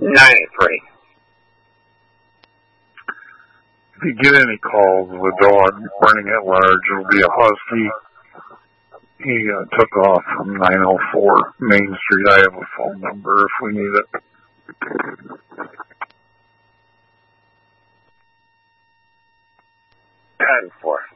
983. If you get any calls of a dog running at large, it'll be a husky. He took off from 904 Main Street. I have a phone number if we need it. 10-4.